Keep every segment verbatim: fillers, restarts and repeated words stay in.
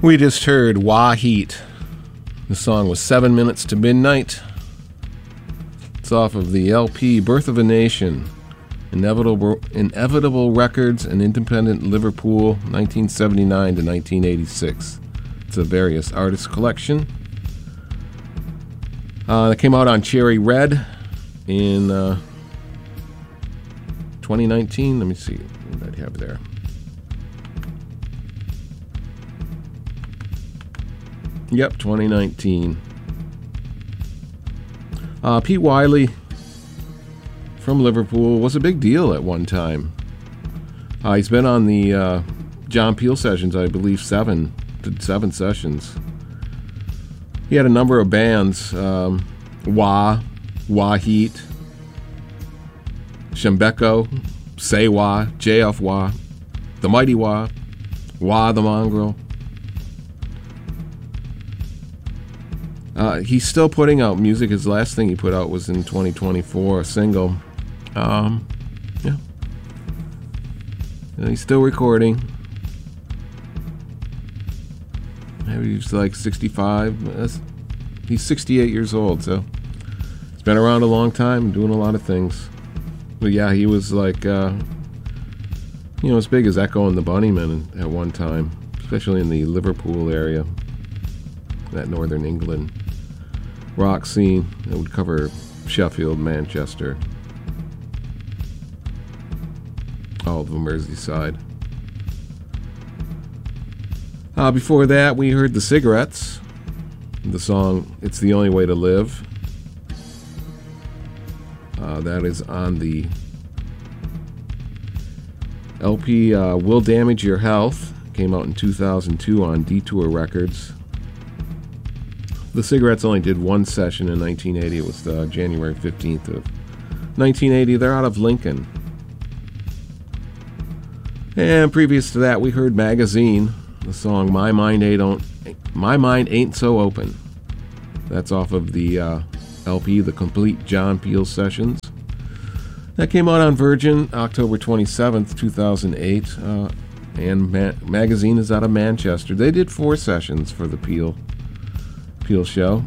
We just heard Wah Heat. The song was Seven Minutes to Midnight. It's off of the L P Birth of a Nation, Inevitable, Inevitable Records and Independent Liverpool, nineteen seventy-nine to nineteen eighty-six. It's a various artist collection. Uh, it came out on Cherry Red in uh, twenty nineteen. Let me see what I have there. Yep, twenty nineteen. Uh, Pete Wiley from Liverpool was a big deal at one time. Uh, he's been on the uh, John Peel sessions, I believe, seven, did seven sessions. He had a number of bands, um, Wah, Wah Heat, Shembeko, Say Wah, J F Wah, The Mighty Wah, Wah the Mongrel. Uh, he's still putting out music. His last thing he put out was in twenty twenty-four, a single. Um, yeah. And he's still recording. Maybe he's like sixty-five. That's, he's sixty-eight years old, so he's been around a long time, doing a lot of things. But yeah, he was like, uh, you know, as big as Echo and the Bunnymen at one time, especially in the Liverpool area, that northern England rock scene that would cover Sheffield, Manchester, all of the Merseyside. Uh, before that, we heard the Cigarettes, the song "It's the Only Way to Live." Uh, that is on the L P uh, "Will Damage Your Health." Came out in two thousand two on Detour Records. The Cigarettes only did one session in nineteen eighty. It was uh, January fifteenth of nineteen eighty. They're out of Lincoln. And previous to that, we heard Magazine, the song "My Mind Ain't My Mind Ain't So Open." That's off of the uh, L P, The Complete John Peel Sessions. That came out on Virgin October twenty-seventh, two thousand eight. Uh, and Ma- Magazine is out of Manchester. They did four sessions for the Peel. Peel show.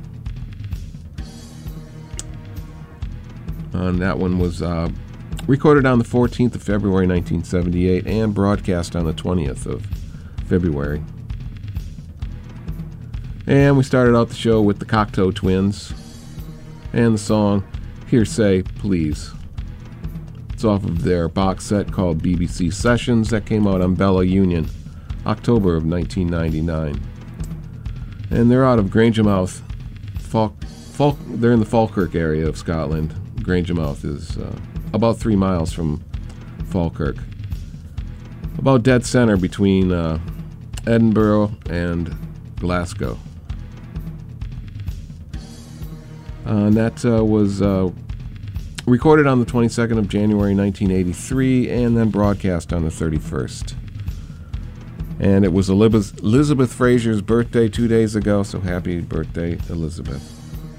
And that one was uh, recorded on the fourteenth of February nineteen seventy-eight and broadcast on the twentieth of February. And we started out the show with the Cocteau Twins and the song "Hearsay Please." It's off of their box set called B B C Sessions that came out on Bella Union, October of nineteen ninety-nine. And they're out of Grangemouth. Falk, Falk, they're in the Falkirk area of Scotland. Grangemouth is uh, about three miles from Falkirk. About dead center between uh, Edinburgh and Glasgow. Uh, and that uh, was uh, recorded on the twenty-second of January nineteen eighty-three and then broadcast on the thirty-first. And it was Elizabeth, Elizabeth Fraser's birthday two days ago, so happy birthday, Elizabeth.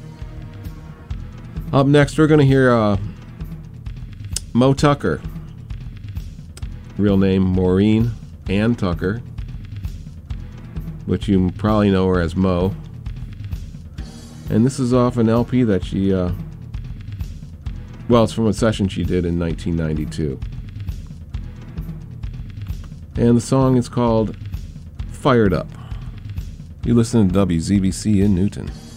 Up next, we're going to hear uh, Mo Tucker. Real name Maureen Ann Tucker, which you probably know her as Mo. And this is off an L P that she, uh, well, it's from a session she did in nineteen ninety-two. And the song is called "Fired Up." You listen to W Z B C in Newton.